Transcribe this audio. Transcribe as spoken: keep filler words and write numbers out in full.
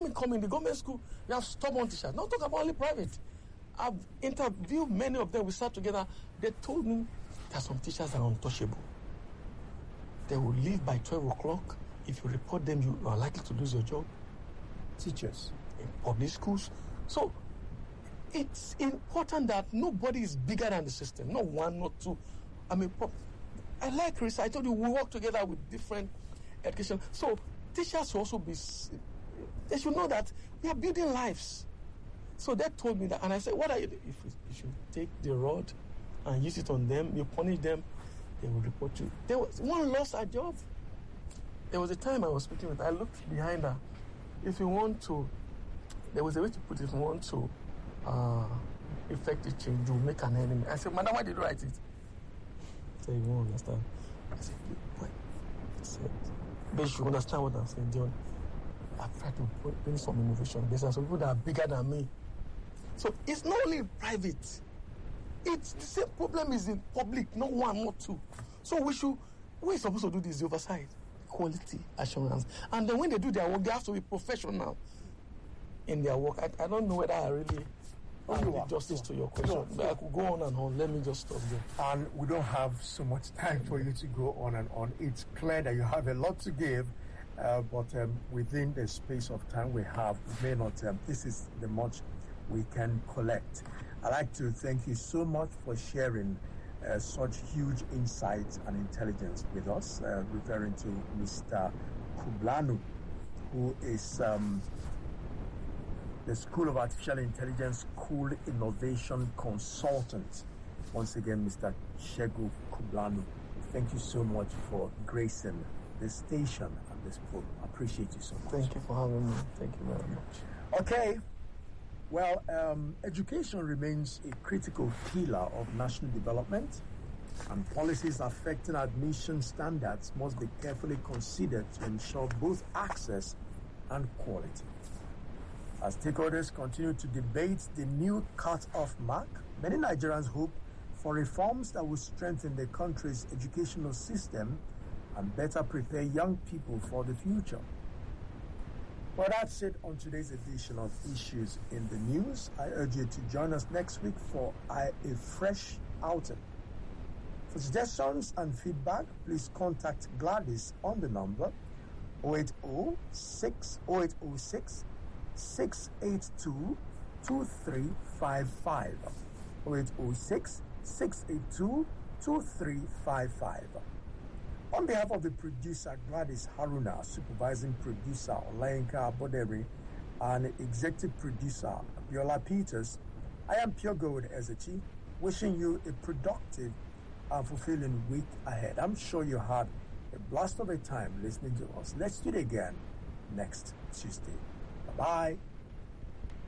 even come in the government school, you have stubborn teachers. Not talk about only private. I've interviewed many of them. We sat together. They told me that some teachers are untouchable. They will leave by twelve o'clock. If you report them, you are likely to lose your job. Teachers in public schools. So it's important that nobody is bigger than the system. Not one, not two. I mean, I like research. I told you we work together with different education. So teachers should also be, they should know that we are building lives. So they told me that, and I said, what are you doing? If you should take the rod and use it on them, you punish them, they will report you. There was one lost her job. There was a time I was speaking with her. I looked behind her. If you want to, there was a way to put it, if you want to uh, effect a change, you make an enemy. I said, Madam, why did you write it? I said, you won't understand. I said, why? I said, but you should understand what I'm saying, John. I've tried to bring some innovation. There's some people that are bigger than me. So it's not only private. It's the same problem is in public, not one, not two. So we should, we're supposed to do this, the oversight, quality assurance. And then when they do their work, they have to be professional in their work. I, I don't know whether I really oh, did justice to your question. No, but no. I could go on and on. Let me just stop there. And we don't have so much time for you to go on and on. It's clear that you have a lot to give, uh, but um, within the space of time we have, we may not, um, this is the much we can collect. I'd like to thank you so much for sharing uh, such huge insights and intelligence with us, uh, referring to Mister Khublanu, who is um, the School of Artificial Intelligence School Innovation Consultant. Once again, Mister Segun Khublanu, thank you so much for gracing this station and this program. I appreciate you so much. Thank you for having me. Thank you very much. Okay. Well, um, education remains a critical pillar of national development, and policies affecting admission standards must be carefully considered to ensure both access and quality. As stakeholders continue to debate the new cut-off mark, many Nigerians hope for reforms that will strengthen the country's educational system and better prepare young people for the future. Well, that's it on today's edition of Issues in the News. I urge you to join us next week for a fresh outing. For suggestions and feedback, please contact Gladys on the number zero eight zero six six eight two two three five five. zero eight zero six six eight two two three five five. On behalf of the producer Gladys Haruna, supervising producer Olayinka Abodere, and executive producer Biola Peters, I am Pure Gold Ezechi, wishing you a productive and fulfilling week ahead. I'm sure you had a blast of a time listening to us. Let's do it again next Tuesday. Bye-bye.